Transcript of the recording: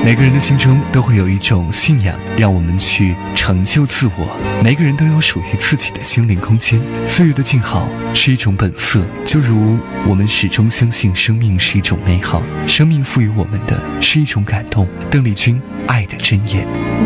每个人的心中都会有一种信仰，让我们去成就自我。每个人都有属于自己的心灵空间。岁月的静好是一种本色，就如我们始终相信生命是一种美好，生命赋予我们的是一种感动。邓丽君，爱的箴言。